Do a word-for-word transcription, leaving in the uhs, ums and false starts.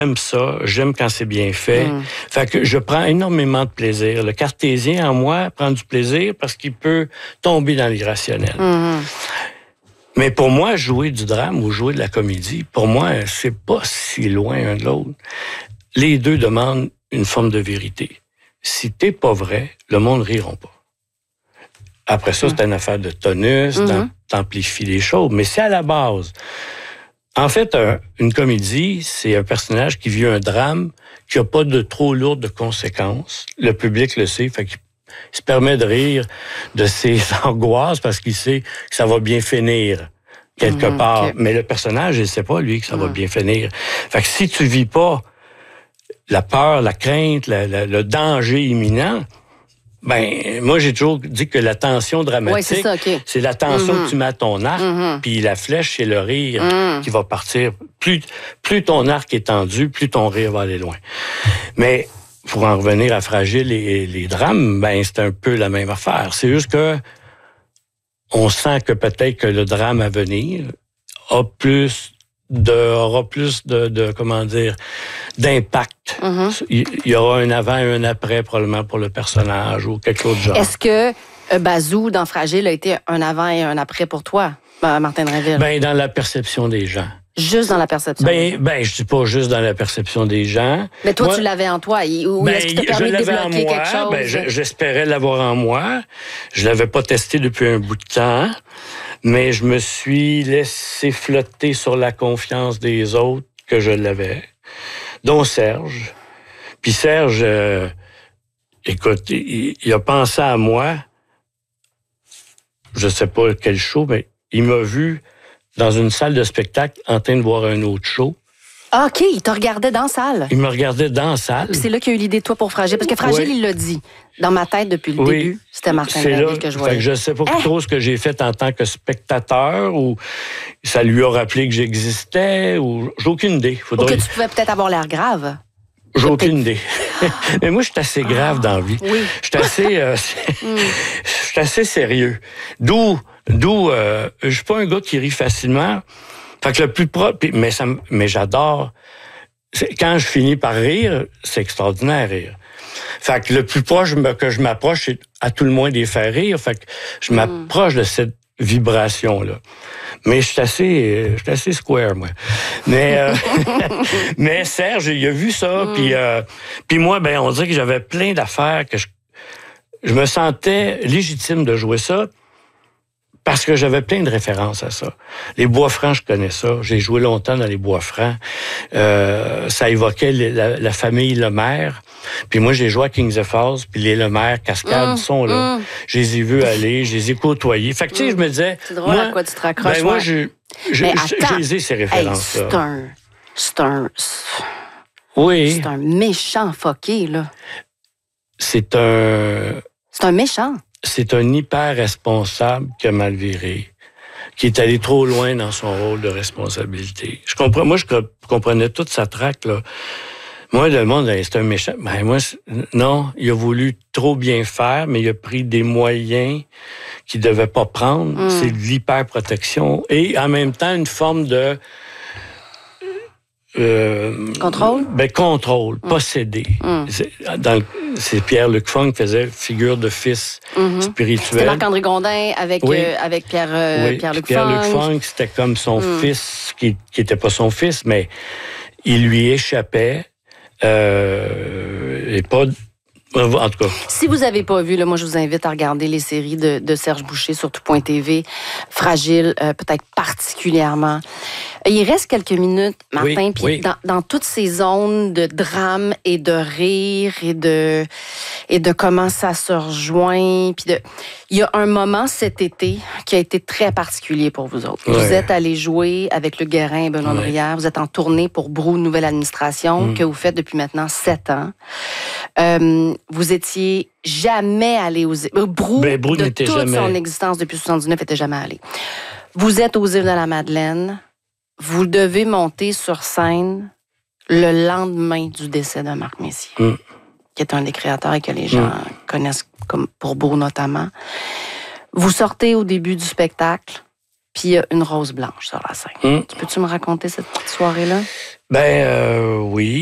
J'aime ça, j'aime quand c'est bien fait. Mm. Fait que je prends énormément de plaisir. Le cartésien en moi prend du plaisir parce qu'il peut tomber dans l'irrationnel. Mm. Mais pour moi, jouer du drame ou jouer de la comédie, pour moi, c'est pas si loin un de l'autre. Les deux demandent une forme de vérité. Si t'es pas vrai, le monde riront pas. Après ça, mm. c'est une affaire de tonus, mm-hmm. d'amplifier les choses. Mais c'est à la base. En fait, un, une comédie, c'est un personnage qui vit un drame qui n'a pas de trop lourdes conséquences. Le public le sait, fait qu'il se permet de rire de ses angoisses parce qu'il sait que ça va bien finir quelque mmh, part. Okay. Mais le personnage, il ne sait pas, lui, que ça mmh. va bien finir. Fait que si tu vis pas la peur, la crainte, la, la, le danger imminent, ben, moi, j'ai toujours dit que la tension dramatique, ouais, c'est, ça, okay. c'est la tension mm-hmm. que tu mets à ton arc, mm-hmm. puis la flèche, c'est le rire mm. qui va partir. Plus, plus ton arc est tendu, plus ton rire va aller loin. Mais pour en revenir à Fragile et les drames, ben, c'est un peu la même affaire. C'est juste que on sent que peut-être que le drame à venir a plus de, aura plus de, de comment dire, d'impact. Mm-hmm. Il y aura un avant et un après, probablement, pour le personnage ou quelque chose de genre. Est-ce que euh, Bazou, dans Fragile, a été un avant et un après pour toi, Martin Drainville? Ben, dans la perception des gens. Juste dans la perception? Ben, ben, je dis pas juste dans la perception des gens. Mais toi, moi, tu l'avais en toi. Ou ben, est-ce qu'il t'a permis de débloquer quelque chose? Ben, je, j'espérais l'avoir en moi. Je l'avais pas testé depuis un bout de temps. Mais je me suis laissé flotter sur la confiance des autres que je l'avais, dont Serge. Puis Serge, euh, écoute, il, il a pensé à moi, je sais pas quel show, mais il m'a vu dans une salle de spectacle en train de voir un autre show. Ah, OK, il te regardait dans la salle. Il me regardait dans la salle. Puis c'est là qu'il y a eu l'idée de toi pour Fragile. Parce que Fragile, oui. il l'a dit. Dans ma tête, depuis le oui. début, c'était Martin Drainville que je voyais. Fait que je sais pas eh? trop ce que j'ai fait en tant que spectateur ou ça lui a rappelé que j'existais ou j'ai aucune idée. Faudrait... Ou que tu pouvais peut-être avoir l'air grave. J'ai aucune idée. Mais moi, je suis assez grave dans la vie. Oui. Je suis assez, euh, mm. je suis assez sérieux. D'où, d'où, euh, je suis pas un gars qui rit facilement. Fait que le plus propre, mais ça, mais j'adore. Quand je finis par rire, c'est extraordinaire rire. Fait que le plus proche que je m'approche, c'est à tout le moins des faire rire. Fait que je m'approche mm. de cette vibration-là. Mais je suis assez, je suis assez square, moi. Mais, euh, mais Serge, il a vu ça, mm. puis, euh, puis moi, ben, on dirait que j'avais plein d'affaires que je, je me sentais légitime de jouer ça. Parce que j'avais plein de références à ça. Les Bois-Francs, je connais ça. J'ai joué longtemps dans les Bois-Francs. Euh, ça évoquait la, la famille Lemaire. Puis moi, j'ai joué à Kings of Falls, puis les Lemaire, Cascade, mmh, sont là. Mmh. Je les ai vus aller, je les ai côtoyés. Fait que, tu sais, je me disais... C'est drôle moi, à quoi tu te raccroches. Ben moi, je, je, je, j'ai ces références-là. Hey, c'est un... C'est un... Oui. C'est un méchant fucké, là. C'est un... C'est un méchant. C'est un hyper responsable qui a mal viré, qui est allé trop loin dans son rôle de responsabilité. Je comprends, moi, je comprenais toute sa traque, là. Moi, le monde, c'est un méchant. Ben, moi, non, il a voulu trop bien faire, mais il a pris des moyens qu'il devait pas prendre. Mm. C'est de l'hyper-protection. Et en même temps, une forme de... Euh, contrôle? Ben, contrôle, mm. possédé. Mm. C'est, dans, c'est Pierre-Luc Funk qui faisait figure de fils mm-hmm. spirituel. C'était Marc-André Gondin avec, oui. euh, avec Pierre, euh, oui. Pierre-Luc Pierre-Luc Funk. Funk, c'était comme son mm. fils, qui n'était pas son fils, mais il lui échappait. Euh, et pas... En tout cas. Si vous n'avez pas vu, là, moi, je vous invite à regarder les séries de, de Serge Boucher sur tout point T V. Fragile, euh, peut-être particulièrement. Il reste quelques minutes, Martin, oui, puis oui. dans, dans toutes ces zones de drame et de rire et de, et de comment ça se rejoint. Puis de, il y a un moment cet été qui a été très particulier pour vous autres. Ouais. Vous êtes allés jouer avec Luc Guérin et Benoît ouais. Brière. Vous êtes en tournée pour Brou, Nouvelle Administration, mm. que vous faites depuis maintenant sept ans. Euh, vous étiez jamais allé aux... Brou, ben, Brou de toute jamais. son existence depuis soixante-dix-neuf, n'était jamais allé. Vous êtes aux îles de la Madeleine. Vous devez monter sur scène le lendemain du décès de Marc Messier, mm. qui est un des créateurs et que les gens mm. connaissent comme pour Beau notamment. Vous sortez au début du spectacle, puis il y a une rose blanche sur la scène. Hum. Peux-tu me raconter cette petite soirée-là? Ben euh, oui.